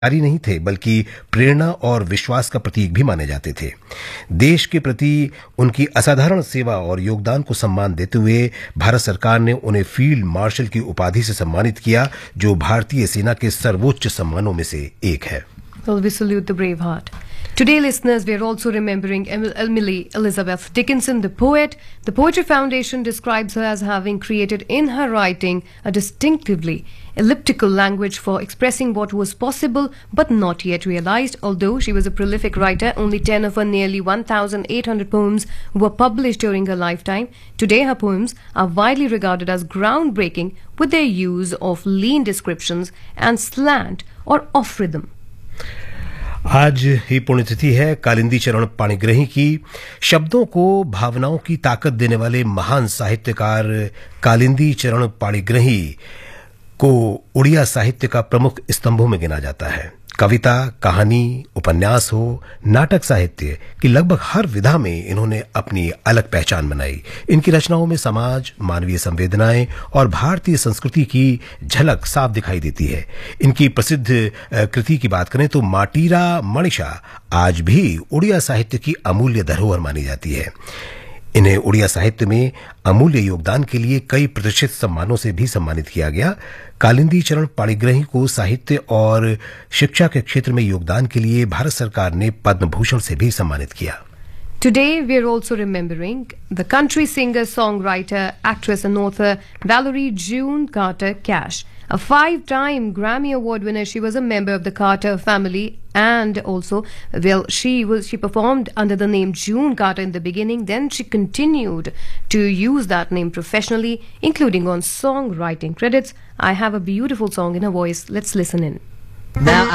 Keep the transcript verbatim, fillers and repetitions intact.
जारी नहीं थे बल्कि प्रेरणा और विश्वास का प्रतीक भी माने जाते थे। देश के प्रति उनकी असाधारण सेवा और योगदान को सम्मान देते हुए भारत सरकार ने उन्हें फील्ड मार्शल की उपाधि से सम्मानित किया, जो भारतीय सेना के सर्वोच्च सम्मानों में से एक है। Well, we salute the brave heart. Today, listeners, we are also remembering Emily Elizabeth Dickinson, the poet. The Poetry Foundation describes her as having created in her writing a distinctively elliptical language for expressing what was possible but not yet realized. Although she was a prolific writer, only ten of her nearly one thousand eight hundred poems were published during her lifetime. Today, her poems are widely regarded as groundbreaking with their use of lean descriptions and slant or off rhythm. आज ही पुण्यतिथि है कालिंदी चरण पाणिग्रही की। शब्दों को भावनाओं की ताकत देने वाले महान साहित्यकार कालिंदी चरण पाणिग्रही को उड़िया साहित्य का प्रमुख स्तंभों में गिना जाता है। कविता, कहानी, उपन्यास हो, नाटक साहित्य की लगभग हर विधा में इन्होंने अपनी अलग पहचान बनाई। इनकी रचनाओं में समाज, मानवीय संवेदनाएं और भारतीय संस्कृति की झलक साफ दिखाई देती है। इनकी प्रसिद्ध कृति की बात करें तो माटीरा मणिषा आज भी उड़िया साहित्य की अमूल्य धरोहर मानी जाती है। इन्हें उड़िया साहित्य में अमूल्य योगदान के लिए कई प्रतिष्ठित सम्मानों से भी सम्मानित किया गया। कालिंदी चरण पाणिग्रही को साहित्य और शिक्षा के क्षेत्र में योगदान के लिए भारत सरकार ने पद्म भूषण से भी सम्मानित किया। Today, we are also remembering the country singer, songwriter, actress and author Valerie June Carter Cash. A five-time Grammy Award winner, she was a member of the Carter family, and also, well, she was she performed under the name June Carter in the beginning. Then she continued to use that name professionally, including on songwriting credits. I have a beautiful song in her voice. Let's listen in. Now